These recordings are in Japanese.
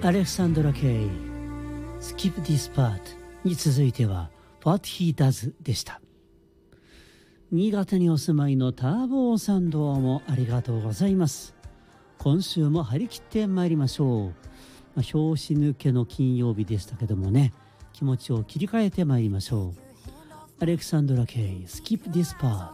アレクサンドラ・ケイ Skip This Part に続いては What He Does でした。新潟にお住まいのターボーさん、どうもありがとうございます。今週も張り切ってまいりましょう。拍子抜けの金曜日でしたけどもね、気持ちを切り替えてまいりましょう。アレクサンドラ・ケイ Skip This Part。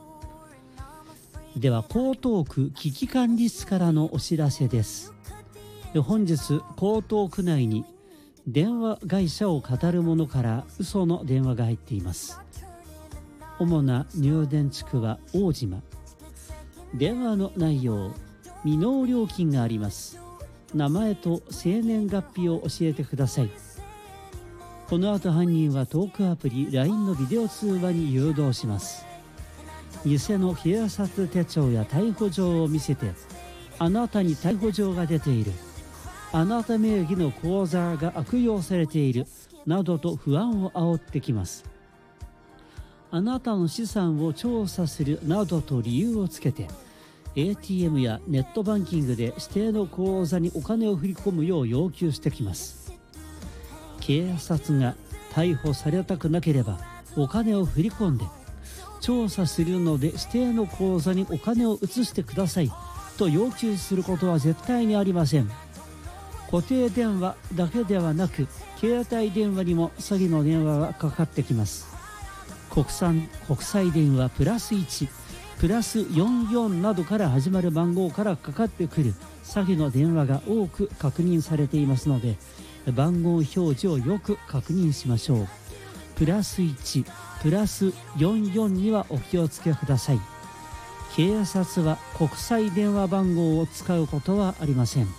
では江東区危機管理室からのお知らせです。本日江東区内に電話会社を語る者から嘘の電話が入っています。主な入電地区は大島。電話の内容、未納料金があります。名前と生年月日を教えてください。この後犯人はトークアプリ LINE のビデオ通話に誘導します。偽の警察手帳や逮捕状を見せて、あなたに逮捕状が出ている、あなた名義の口座が悪用されているなどと不安を煽ってきます。あなたの資産を調査するなどと理由をつけて、 ATM やネットバンキングで指定の口座にお金を振り込むよう要求してきます。警察が逮捕されたくなければお金を振り込んで、調査するので指定の口座にお金を移してくださいと要求することは絶対にありません。固定電話だけではなく、携帯電話にも詐欺の電話がかかってきます。国際電話プラス1、プラス44などから始まる番号からかかってくる詐欺の電話が多く確認されていますので、番号表示をよく確認しましょう。プラス1、プラス44にはお気をつけください。警察は国際電話番号を使うことはありません。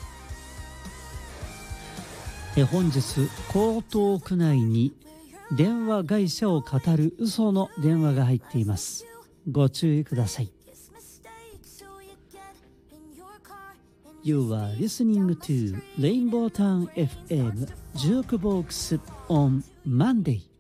本日江東区内に電話会社を語る嘘の電話が入っています。ご注意ください。 You are listening to Rainbow Town FM Jukebox on Monday.